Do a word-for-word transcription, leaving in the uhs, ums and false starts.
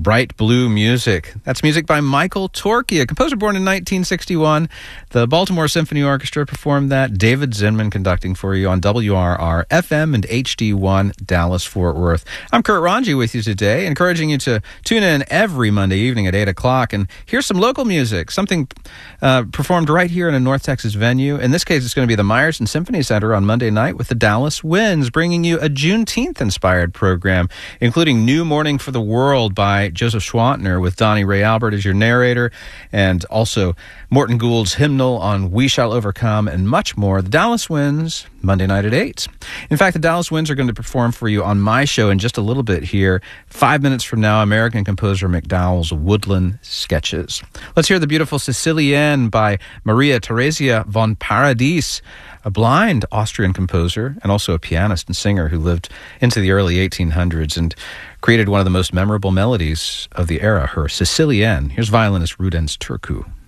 Bright Blue Music. That's music by Michael Torke, a composer born in nineteen sixty-one. The Baltimore Symphony Orchestra performed that. David Zinman conducting for you on W R R F M and H D one Dallas-Fort Worth. I'm Kurt Ranji with you today, encouraging you to tune in every Monday evening at eight o'clock. And here's some local music, something uh, performed right here in a North Texas venue. In this case, it's going to be the Meyerson Symphony Center on Monday night with the Dallas Winds, bringing you a Juneteenth-inspired program, including New Morning for the World by Joseph Schwantner with Donnie Ray Albert as your narrator, and also Morton Gould's hymnal on We Shall Overcome, and much more. The Dallas Winds, Monday night at eight. In fact, the Dallas Winds are going to perform for you on my show in just a little bit here. Five minutes from now, American composer McDowell's Woodland Sketches. Let's hear the beautiful Sicilienne by Maria Theresia von Paradis, a blind Austrian composer and also a pianist and singer who lived into the early eighteen hundreds and created one of the most memorable melodies of the era, her Sicilienne. Here's violinist Rudens Turku.